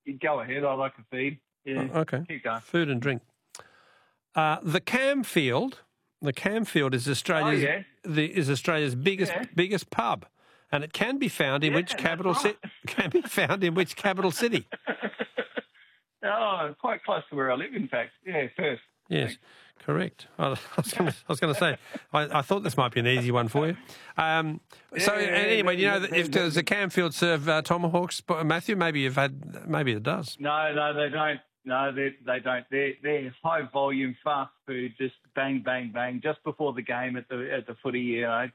you go ahead. I like a feed. Yeah. Okay. Keep going. Food and drink. The Camfield is Australia's biggest pub, and it can be found in which capital city? Oh, quite close to where I live, in fact. Yeah, Perth. Yes, Thanks. correct. I was going to say, I thought this might be an easy one for you. Anyway, if does the Camfield serve tomahawks, Matthew? Maybe it does. No, they don't. No, they don't. They're high volume, fast food, just bang, bang, bang, just before the game at the footy. Yeah.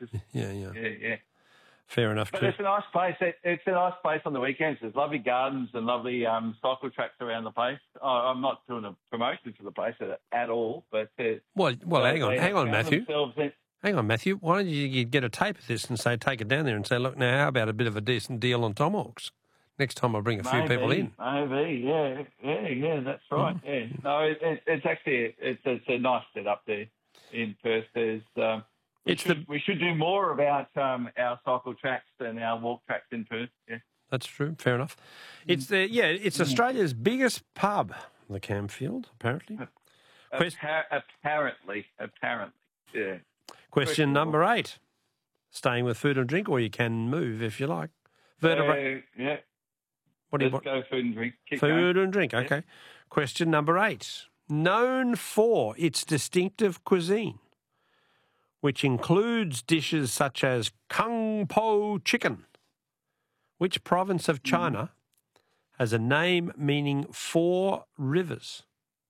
Fair enough. But it's a nice place. It's a nice place on the weekends. There's lovely gardens and lovely cycle tracks around the place. I'm not doing a promotion for the place at all, but hang on, Matthew. Hang on, Matthew. Why don't you get a tape of this and take it down there and say, look, now how about a bit of a decent deal on tomahawks? Next time I bring a few people in. Maybe, yeah, that's right. Yeah, no, it's actually it's a nice setup there in Perth. There's we should do more about our cycle tracks and our walk tracks in Perth. Yeah, that's true. Fair enough. It's Australia's biggest pub, the Camfield, apparently. Apparently, yeah. Question number 8. Staying with food and drink, or you can move if you like. Vertebrate. Yeah. Let's go food and drink. Food and drink, okay. Yeah. Question number 8. Known for its distinctive cuisine, which includes dishes such as Kung Po chicken. Which province of China has a name meaning 4 rivers?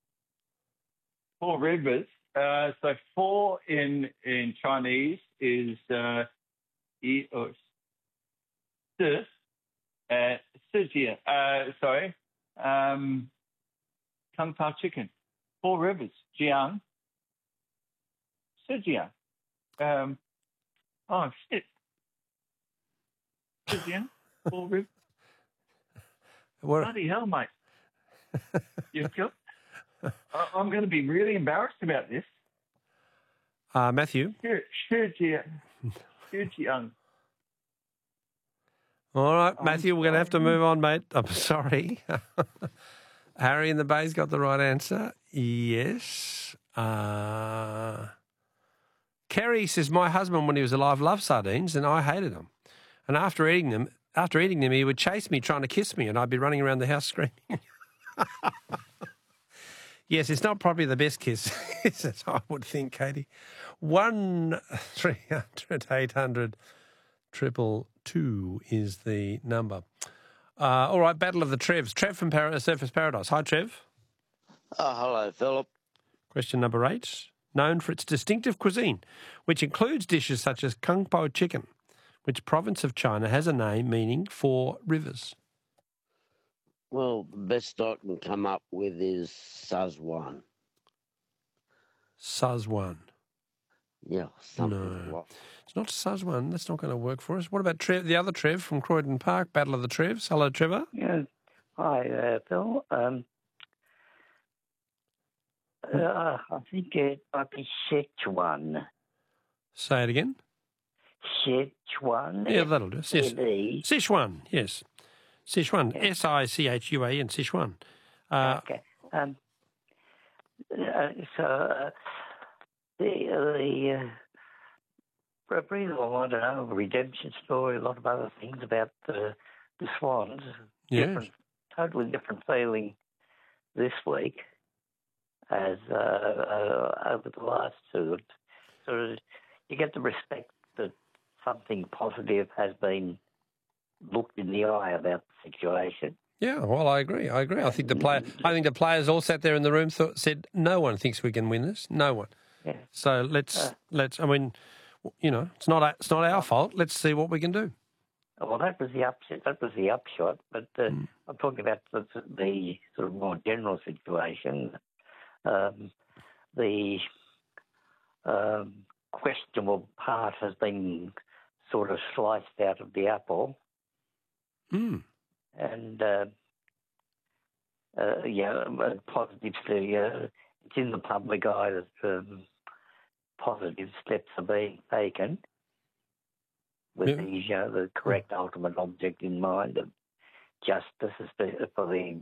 4 rivers. So 4 in Chinese is Sijia. Kung Pao chicken. 4 rivers. Jiang. Sijia. Shit. Sijia. 4 rivers. Bloody hell, mate. I'm going to be really embarrassed about this. Matthew? Shijiang. All right, Matthew, we're going to have to move on, mate. I'm sorry. Harry in the Bay's got the right answer. Yes. Kerry says, my husband, when he was alive, loved sardines, and I hated them. And after eating them, he would chase me, trying to kiss me, and I'd be running around the house screaming. Yes, it's not probably the best kiss, I would think, Katie. 1-300-800-222 is the number. All right, Battle of the Trevs. Trev from Surfers Paradise. Hi, Trev. Hello, Philip. Question number 8. Known for its distinctive cuisine, which includes dishes such as Kung Po chicken. Which province of China has a name meaning 4 rivers? Well, the best I can come up with is Sichuan. Sichuan. Yeah, something like that. It's not Sichuan. That's not going to work for us. What about the other Trev from Croydon Park, Battle of the Trevs? Hello, Trevor. Yeah. Hi, Phil. I think it might be Sichuan. Say it again. Sichuan. Yeah, that'll do. Sichuan, yes. Sichuan, yeah. Sichuan, Sichuan. Okay. Briefly, I want to know a redemption story, a lot of other things about the Swans. Yes. Totally different feeling this week as over the last 2. Sort of, you get the respect that something positive has been looked in the eye about the situation. Yeah, well, I agree. I think the players all sat there in the room said, no one thinks we can win this. No one. Yeah. So let's. I mean, it's not our fault. Let's see what we can do. Well, that was the upset. That was the upshot. But I'm talking about the sort of more general situation. The questionable part has been sort of sliced out of the apple. Mm. And, positively, it's in the public eye that positive steps are being taken with the correct ultimate object in mind of justice for the